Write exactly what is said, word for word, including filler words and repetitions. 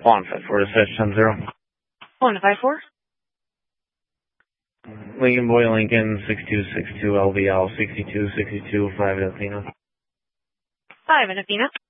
One five four to switch ten zero. One five four. Lincoln Boy Lincoln six two six two L V L sixty two sixty two five at Athena. Five at Athena.